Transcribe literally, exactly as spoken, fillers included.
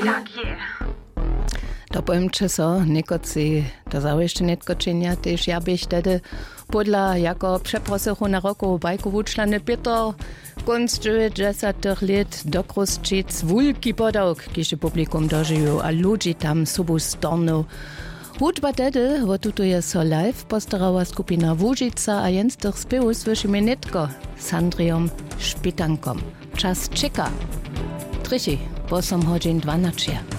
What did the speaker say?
jak je. Dopojmče so, nekoci to zawjeszcze netko czynia, też ja bych wtedy podla jako przeprosychu na roku bajkowu czlany Peter konc dziewięćdziesiątych lat dokroszczyc wulki podałk, kiedy publikum dożyją, a ludzi tam sobu storną. Hudba tedy, wo tuto je so live postarała skupina Łužica, a jens tych spiewu słyszymy netko z Andriom Szpitankom. Czas czeka. Trysi, osem godzin dwanaście.